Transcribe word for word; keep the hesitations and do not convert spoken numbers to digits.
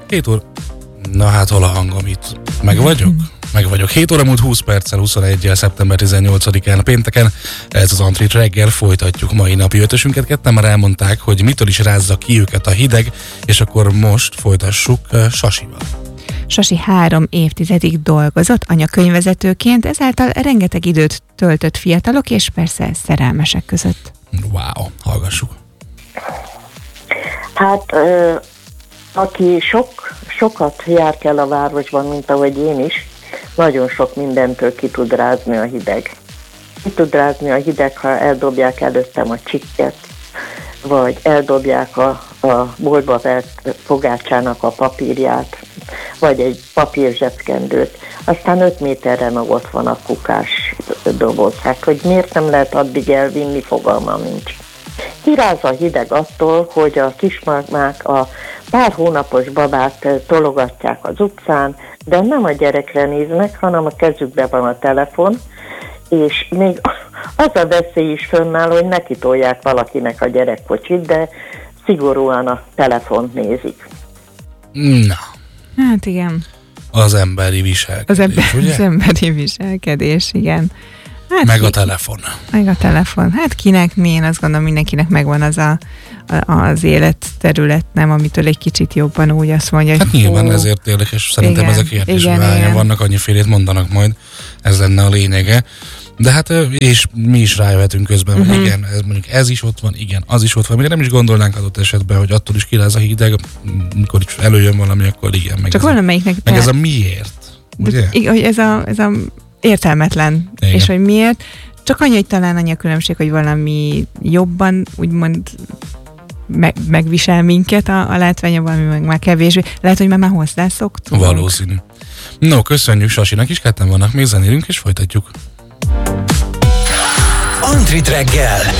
hét óra... Na hát hol a hangom itt? Meg vagyok? Meg vagyok. hét óra múlt húsz perccel, huszonegyel, szeptember tizennyolcadikán, pénteken. Ez az Antrit reggel, folytatjuk mai napi ötösünket. Ketten már elmondták, hogy mitől is rázza ki őket a hideg, és akkor most folytassuk Sasival. Sasi három évtizedig dolgozott anyakönyvvezetőként, ezáltal rengeteg időt töltött fiatalok és persze szerelmesek között. Wow, hallgassuk. Hát, ö, aki sok, sokat jár kell a városban, mint ahogy én is, nagyon sok mindentől ki tud rázni a hideg. Ki tud rázni a hideg, ha eldobják előttem a csikket, vagy eldobják a, a boltba vett fogácsának a papírját, vagy egy papírzsebkendőt. Aztán öt méterre meg ott van a kukás doboz. Hát, hogy miért nem lehet addig elvinni, fogalmam nincs. Kiráz a hideg attól, hogy a kismamák a pár hónapos babát tologatják az utcán, de nem a gyerekre néznek, hanem a kezükben van a telefon, és még az a veszély is fönnáll, hogy neki tolják valakinek a gyerekkocsit, de szigorúan a telefont nézik. Na. Hát igen. Az emberi viselkedés, az ember, ugye? Az emberi viselkedés, igen. Hát meg ki, a telefon. Meg a telefon. Hát kinek mi, én azt gondolom, mindenkinek megvan az a, a, az életterület, nem, amitől egy kicsit jobban úgy azt mondja, hát hogy nyilván ó, ezért élek, és szerintem igen, ezek ilyen is igen, válja igen. vannak, annyifélét mondanak majd, ez lenne a lényege. De hát, és mi is rájöhetünk közben, uh-huh. hogy igen, ez, mondjuk ez is ott van, igen, az is ott van, mire nem is gondolnánk adott esetben, hogy attól is kiráz a hideg, mikor is előjön valami, akkor igen. Meg csak ez valamelyiknek... A, meg ez a miért, ugye? De, hogy ez a, ez a értelmetlen, igen. És hogy miért, csak annyi, hogy talán annyi a különbség, hogy valami jobban, úgymond meg, megvisel minket a, a látványa, valami meg már kevésbé. Lehet, hogy már, már hozzászoktunk. Valószínű. No, köszönjük Sasinak is, ketten vannak, még zenélünk és folytatjuk. Antrit reggel.